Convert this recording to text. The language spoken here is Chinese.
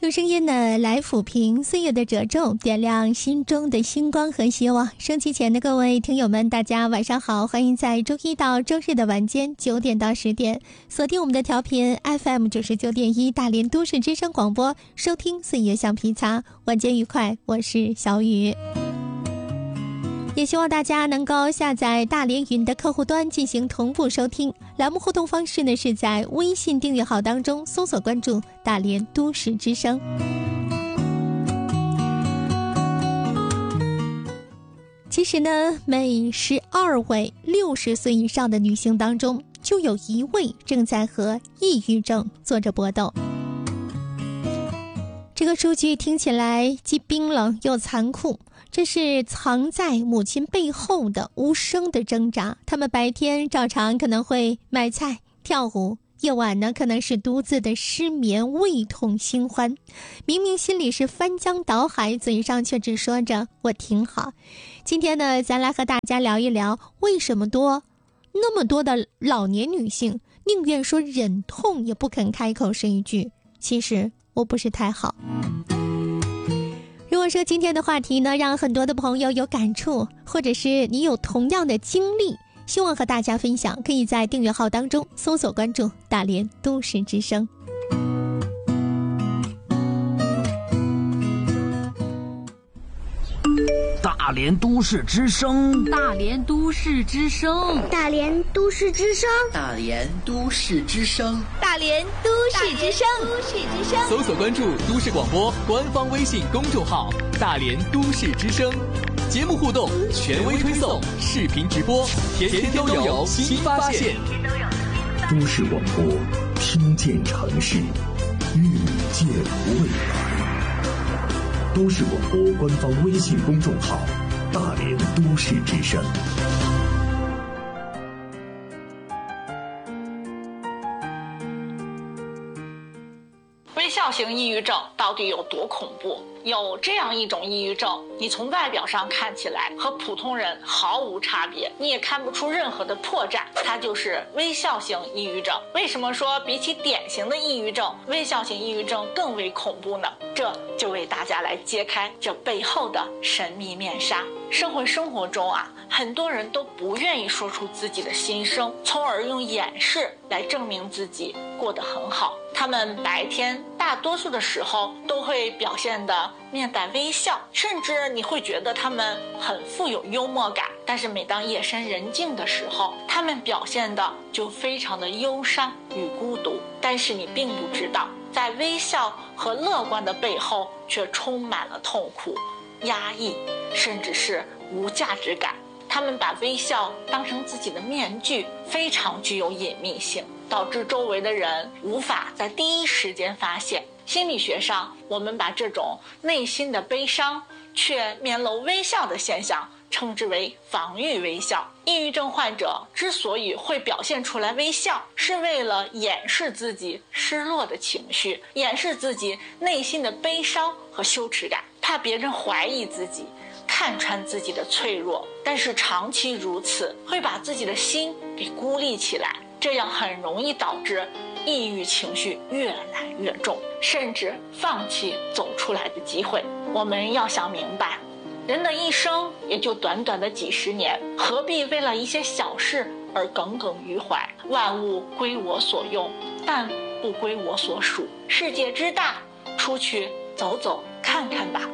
用声音呢来抚平岁月的褶皱，点亮心中的星光和希望。升旗前的各位听友们，大家晚上好，欢迎在周一到周日的晚间9点到10点锁定我们的调频 FM 99.1大连都市之声广播，收听岁月橡皮擦，晚间愉快，我是小雨。也希望大家能够下载大连云的客户端进行同步收听。栏目互动方式呢是在微信订阅号当中搜索关注大连都市之声。其实呢，每12位60岁以上的女性当中，就有1位正在和抑郁症做着搏斗。这个数据听起来既冰冷又残酷，这是藏在母亲背后的无声的挣扎。他们白天照常可能会买菜跳舞，夜晚呢可能是独自的失眠，胃痛心欢，明明心里是翻江倒海，嘴上却只说着我挺好。今天呢，咱来和大家聊一聊，为什么那么多的老年女性宁愿说忍痛也不肯开口说一句其实我不是太好。如果说今天的话题呢让很多的朋友有感触，或者是你有同样的经历，希望和大家分享，可以在订阅号当中搜索关注大连都市之声。 大连都市之声， 大连都市之声， 大连都市之声， 大连都市之声， 大连都市之声，都市之声。 搜索关注都市广播官方微信公众号大连都市之声，节目互动，权威推送，视频直播，天天都有新发现。 都市广播，听见城市，遇见未来。都市广播官方微信公众号大连都市之声。 微笑型抑郁症到底有多恐怖？有这样一种抑郁症，你从外表上看起来和普通人毫无差别，你也看不出任何的破绽，它就是微笑型抑郁症。为什么说比起典型的抑郁症，微笑型抑郁症更为恐怖呢？这就为大家来揭开这背后的神秘面纱。生活中啊，很多人都不愿意说出自己的心声，从而用掩饰来证明自己过得很好。他们白天大多数的时候都会表现得面带微笑，甚至你会觉得他们很富有幽默感，但是每当夜深人静的时候，他们表现的就非常的忧伤与孤独。但是你并不知道，在微笑和乐观的背后却充满了痛苦、压抑，甚至是无价值感。他们把微笑当成自己的面具，非常具有隐秘性，导致周围的人无法在第一时间发现。心理学上，我们把这种内心的悲伤却面露微笑的现象称之为防御微笑。抑郁症患者之所以会表现出来微笑，是为了掩饰自己失落的情绪，掩饰自己内心的悲伤和羞耻感，怕别人怀疑自己，看穿自己的脆弱。但是长期如此，会把自己的心给孤立起来，这样很容易导致抑郁情绪越来越重，甚至放弃走出来的机会。我们要想明白，人的一生也就短短的几十年，何必为了一些小事而耿耿于怀？万物归我所用，但不归我所属。世界之大，出去走走看看吧。